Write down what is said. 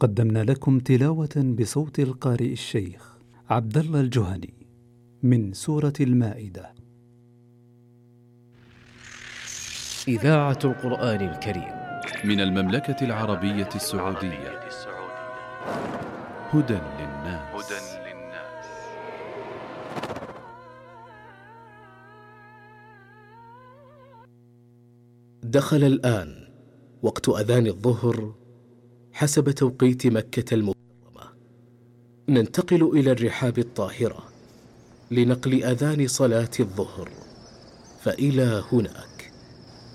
قدمنا لكم تلاوة بصوت القارئ الشيخ عبد الله الجهني من سورة المائدة. إذاعة القرآن الكريم من المملكة العربية السعودية. هدى للناس. دخل الآن وقت أذان الظهر حسب توقيت مكة المكرمة. ننتقل إلى الرحاب الطاهرة لنقل أذان صلاة الظهر، فإلى هناك.